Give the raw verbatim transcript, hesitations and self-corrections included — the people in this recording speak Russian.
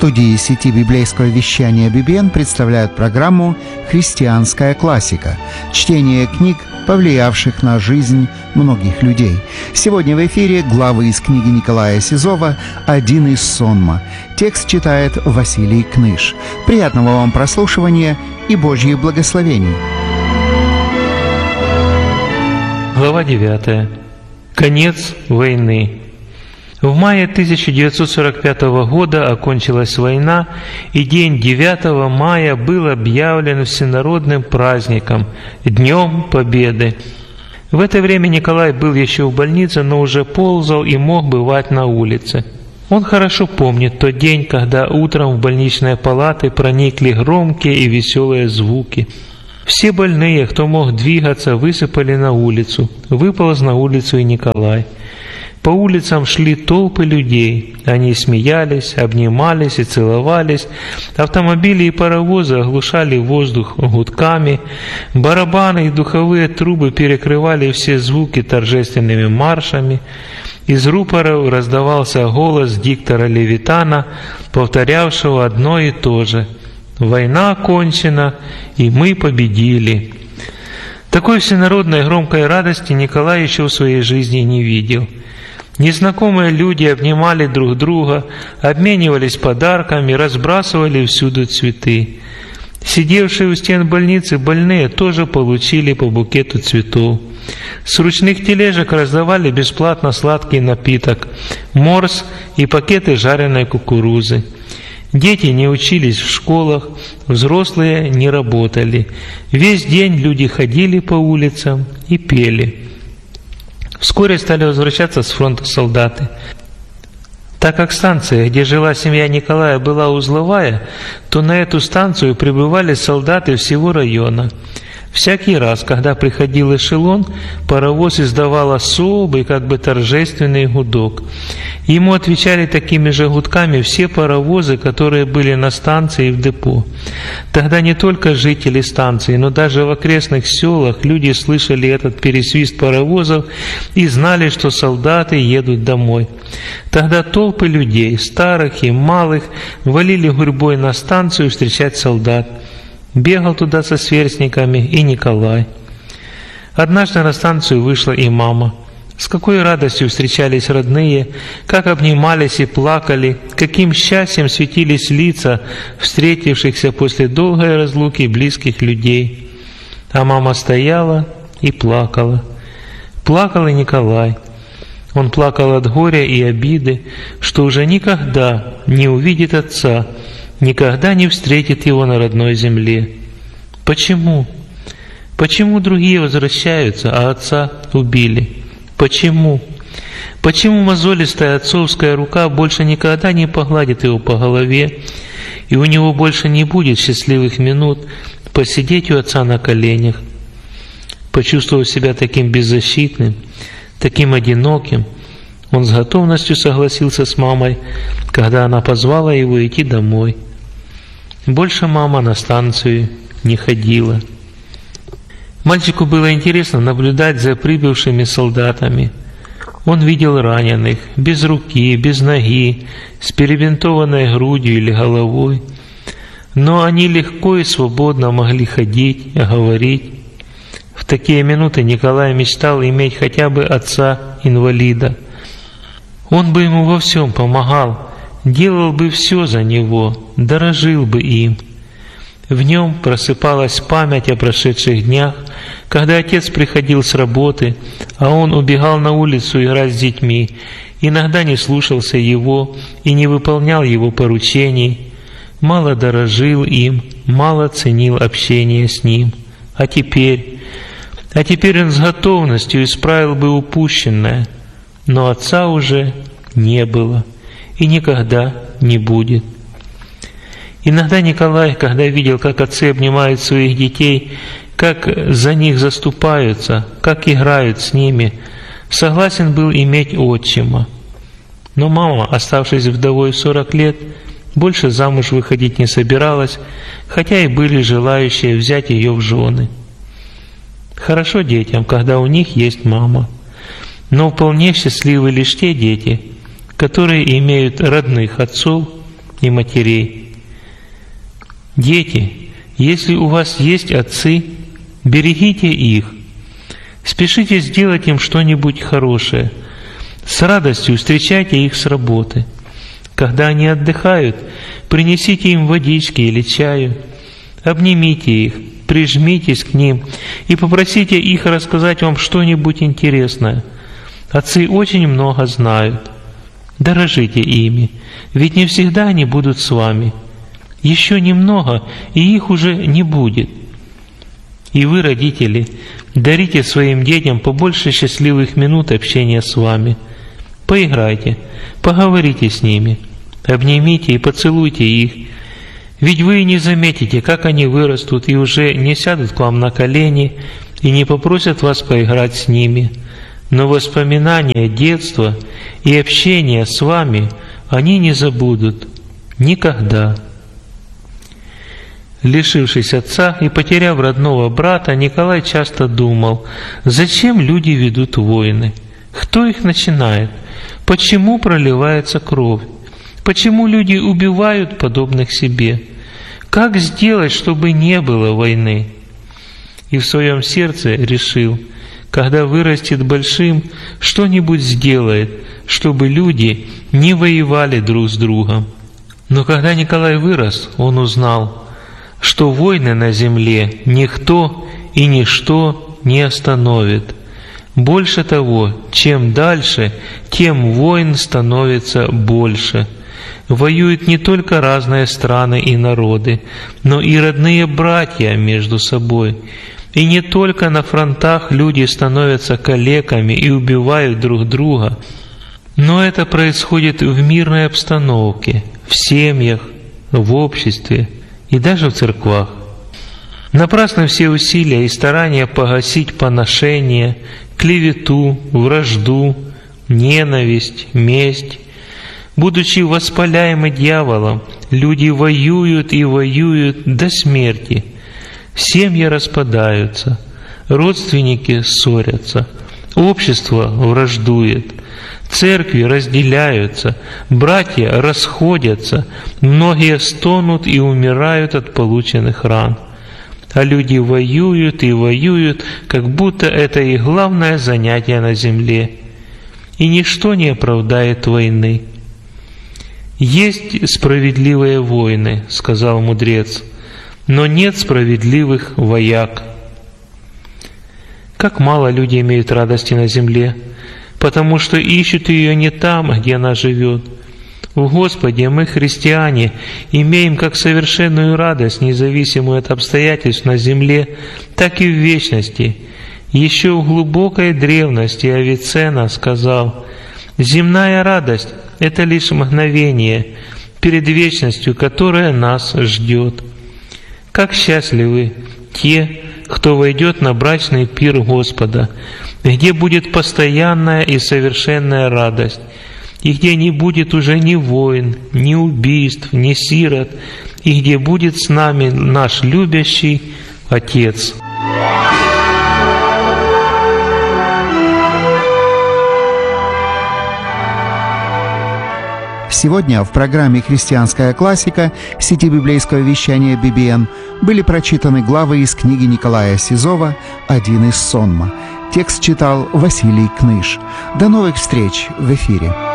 студии сети библейского вещания би би эн представляют программу «Христианская классика» – чтение книг, повлиявших на жизнь многих людей. Сегодня в эфире главы из книги Николая Сизова «Один из сонма». Текст читает Василий Кныш. Приятного вам прослушивания и Божьих благословений. Глава девятая. Конец войны. В мае тысяча девятьсот сорок пятого года окончилась война, и день девятого мая был объявлен всенародным праздником – Днем Победы. В это время Николай был еще в больнице, но уже ползал и мог бывать на улице. Он хорошо помнит тот день, когда утром в больничные палаты проникли громкие и веселые звуки. Все больные, кто мог двигаться, высыпали на улицу. Выполз на улицу и Николай. По улицам шли толпы людей. Они смеялись, обнимались и целовались. Автомобили и паровозы оглушали воздух гудками. Барабаны и духовые трубы перекрывали все звуки торжественными маршами. Из рупоров раздавался голос диктора Левитана, повторявшего одно и то же: «Война окончена, и мы победили». Такой всенародной громкой радости Николай еще в своей жизни не видел. Незнакомые люди обнимали друг друга, обменивались подарками, разбрасывали всюду цветы. Сидевшие у стен больницы больные тоже получили по букету цветов. С ручных тележек раздавали бесплатно сладкий напиток – морс и пакеты жареной кукурузы. Дети не учились в школах, взрослые не работали. Весь день люди ходили по улицам и пели. Вскоре стали возвращаться с фронта солдаты. Так как станция, где жила семья Николая, была узловая, то на эту станцию прибывали солдаты всего района. Всякий раз, когда приходил эшелон, паровоз издавал особый, как бы торжественный гудок. Ему отвечали такими же гудками все паровозы, которые были на станции и в депо. Тогда не только жители станции, но даже в окрестных селах люди слышали этот пересвист паровозов и знали, что солдаты едут домой. Тогда толпы людей, старых и малых, валили гурьбой на станцию встречать солдат. Бегал туда со сверстниками и Николай. Однажды на станцию вышла и мама. С какой радостью встречались родные, как обнимались и плакали, каким счастьем светились лица встретившихся после долгой разлуки близких людей. А мама стояла и плакала. Плакал и Николай. Он плакал от горя и обиды, что уже никогда не увидит отца, никогда не встретит его на родной земле. Почему? Почему другие возвращаются, а отца убили? Почему? Почему мозолистая отцовская рука больше никогда не погладит его по голове, и у него больше не будет счастливых минут посидеть у отца на коленях? Почувствовав себя таким беззащитным, таким одиноким, он с готовностью согласился с мамой, когда она позвала его идти домой. Больше мама на станцию не ходила. Мальчику было интересно наблюдать за прибывшими солдатами. Он видел раненых, без руки, без ноги, с перебинтованной грудью или головой. Но они легко и свободно могли ходить, говорить. В такие минуты Николай мечтал иметь хотя бы отца-инвалида. Он бы ему во всем помогал, делал бы все за него, дорожил бы им. В нем просыпалась память о прошедших днях, когда отец приходил с работы, а он убегал на улицу играть с детьми, иногда не слушался его и не выполнял его поручений, мало дорожил им, мало ценил общение с ним. А теперь, а теперь он с готовностью исправил бы упущенное, но отца уже не было и никогда не будет. Иногда Николай, когда видел, как отцы обнимают своих детей, как за них заступаются, как играют с ними, согласен был иметь отчима. Но мама, оставшись вдовой в сорок лет, больше замуж выходить не собиралась, хотя и были желающие взять ее в жены. Хорошо детям, когда у них есть мама, но вполне счастливы лишь те дети, которые имеют родных отцов и матерей. Дети, если у вас есть отцы, берегите их, спешите сделать им что-нибудь хорошее, с радостью встречайте их с работы. Когда они отдыхают, принесите им водички или чаю, обнимите их, прижмитесь к ним и попросите их рассказать вам что-нибудь интересное. Отцы очень много знают. Дорожите ими, ведь не всегда они будут с вами. Еще немного, и их уже не будет. И вы, родители, дарите своим детям побольше счастливых минут общения с вами. Поиграйте, поговорите с ними, обнимите и поцелуйте их. Ведь вы не заметите, как они вырастут и уже не сядут к вам на колени и не попросят вас поиграть с ними. Но воспоминания детства и общения с вами они не забудут никогда. Лишившись отца и потеряв родного брата, Николай часто думал, зачем люди ведут войны, кто их начинает, почему проливается кровь, почему люди убивают подобных себе, как сделать, чтобы не было войны. И в своем сердце решил, когда вырастет большим, что-нибудь сделает, чтобы люди не воевали друг с другом. Но когда Николай вырос, он узнал, что войны на земле никто и ничто не остановит. Больше того, чем дальше, тем войн становится больше. Воюют не только разные страны и народы, но и родные братья между собой. И не только на фронтах люди становятся калеками и убивают друг друга, но это происходит в мирной обстановке, в семьях, в обществе и даже в церквах. Напрасны все усилия и старания погасить поношение, клевету, вражду, ненависть, месть. Будучи воспаляемы дьяволом, люди воюют и воюют до смерти. Семьи распадаются, родственники ссорятся, общество враждует, церкви разделяются, братья расходятся, многие стонут и умирают от полученных ран. А люди воюют и воюют, как будто это их главное занятие на земле. И ничто не оправдает войны. «Есть справедливые войны», — сказал мудрец, «но нет справедливых вояк». Как мало люди имеют радости на земле, потому что ищут ее не там, где она живет. В Господе мы, христиане, имеем как совершенную радость, независимую от обстоятельств на земле, так и в вечности. Еще в глубокой древности Авиценна сказал: «Земная радость — это лишь мгновение перед вечностью, которая нас ждет». Как счастливы те, кто войдет на брачный пир Господа, где будет постоянная и совершенная радость, и где не будет уже ни войн, ни убийств, ни сирот, и где будет с нами наш любящий Отец. Сегодня в программе «Христианская классика» сети библейского вещания би би эн были прочитаны главы из книги Николая Сизова «Один из сонма». Текст читал Василий Кныш. До новых встреч в эфире.